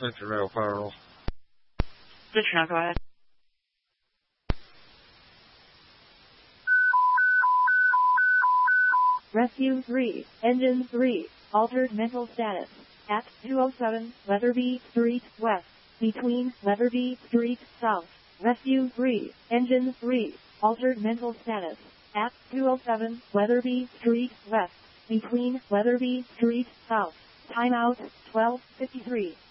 一直没有发入。 支持啊，各位。 Rescue 3, Engine 3, altered mental status. At 207 Leatherby Street West, between Leatherby Street South. Rescue 3, Engine 3, altered mental status. At 207 Leatherby Street West, between Leatherby Street South. Timeout 12:53.